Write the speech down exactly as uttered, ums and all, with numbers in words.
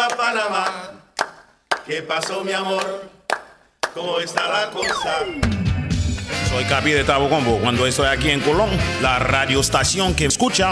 a Panamá. ¿Qué pasó, mi amor? ¿Cómo está la cosa? Soy Capi de Tabo Combo. Cuando estoy aquí en Colón, la radio estación que escucha